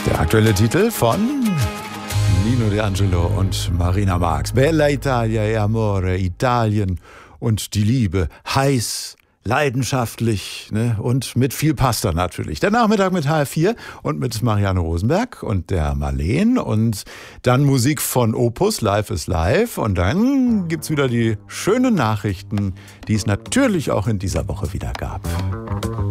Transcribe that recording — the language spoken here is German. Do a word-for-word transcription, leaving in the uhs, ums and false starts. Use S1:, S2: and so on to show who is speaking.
S1: Der aktuelle Titel von Nino D'Angelo und Marina Marx. Bella Italia e Amore, Italien und die Liebe. Heiß, leidenschaftlich, ne? Und mit viel Pasta natürlich. Der Nachmittag mit H F vier und mit Marianne Rosenberg und der Marleen. Und dann Musik von Opus, Live is Live. Und dann gibt's wieder die schönen Nachrichten, die es natürlich auch in dieser Woche wieder gab.